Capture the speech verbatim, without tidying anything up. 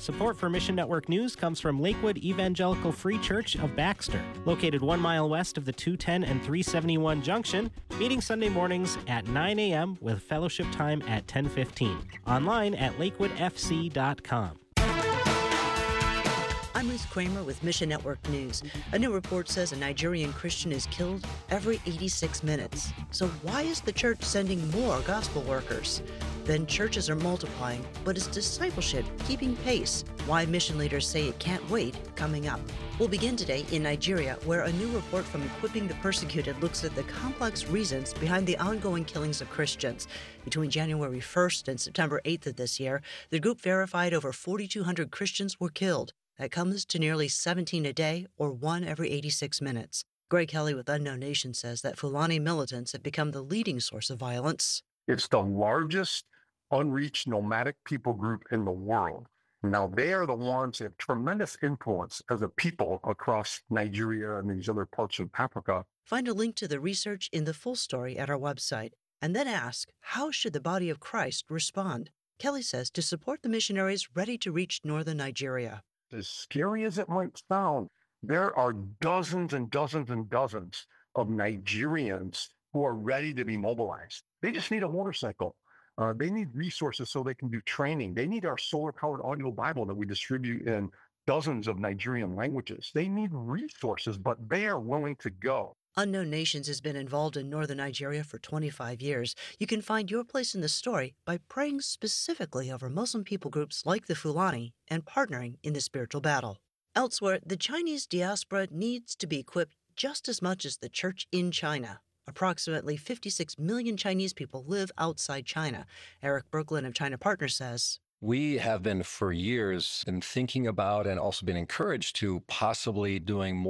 Support for Mission Network News comes from Lakewood Evangelical Free Church of Baxter, located one mile west of the two ten and three seventy-one junction, meeting Sunday mornings at nine a.m. with fellowship time at ten fifteen. Online at lakewood f c dot com. I'm Ruth Kramer with Mission Network News. A new report says a Nigerian Christian is killed every eighty-six minutes. So why is the church sending more gospel workers? Then churches are multiplying, but is discipleship keeping pace? Why mission leaders say it can't wait, coming up. We'll begin today in Nigeria, where a new report from Equipping the Persecuted looks at the complex reasons behind the ongoing killings of Christians. Between January first and September eighth of this year, the group verified over forty-two hundred Christians were killed. That comes to nearly seventeen a day, or one every eighty-six minutes. Greg Kelly with Unknown Nation says that Fulani militants have become the leading source of violence. It's the largest unreached nomadic people group in the world. Now, they are the ones that have tremendous influence as a people across Nigeria and these other parts of Africa. Find a link to the research in the full story at our website, and then ask, how should the body of Christ respond? Kelly says to support the missionaries ready to reach northern Nigeria. As scary as it might sound, there are dozens and dozens and dozens of Nigerians who are ready to be mobilized. They just need a motorcycle. Uh, they need resources so they can do training. They need our solar-powered audio Bible that we distribute in dozens of Nigerian languages. They need resources, but they are willing to go. Unknown Nations has been involved in northern Nigeria for twenty-five years. You can find your place in the story by praying specifically over Muslim people groups like the Fulani and partnering in the spiritual battle. Elsewhere, the Chinese diaspora needs to be equipped just as much as the church in China. Approximately fifty-six million Chinese people live outside China. Eric Brooklyn of China Partner says, we have been for years been thinking about and also been encouraged to possibly doing more